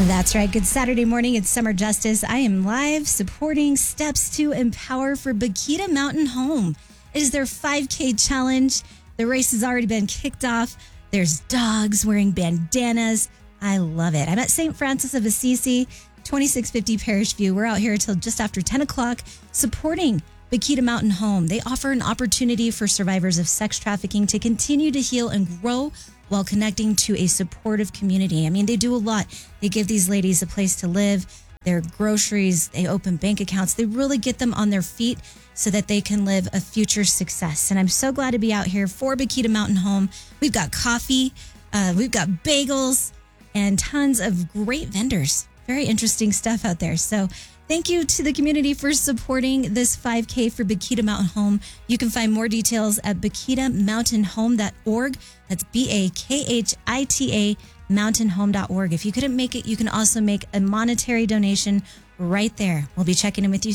That's right. Good Saturday morning. It's Summer Justice. I am live supporting Steps to Empower for Bakita Mountain Home. It is their 5K challenge. The race has already been kicked off. There's dogs wearing bandanas. I love it. I'm at St. Francis of Assisi, 2650 Parish View. We're out here until just after 10 o'clock supporting Bakita Mountain Home. They offer an opportunity for survivors of sex trafficking to continue to heal and grow while connecting to a supportive community. I mean, they do a lot. They give these ladies a place to live, their groceries, they open bank accounts. They really get them on their feet so that they can live a future success. And I'm so glad to be out here for Bakita Mountain Home. We've got coffee, we've got bagels, and tons of great vendors. Very interesting stuff out there. So thank you to the community for supporting this 5K for Bakita Mountain Home. You can find more details at bakitamountainhome.org. That's BAKHITA mountainhome.org. If you couldn't make it, you can also make a monetary donation right there. We'll be checking in with you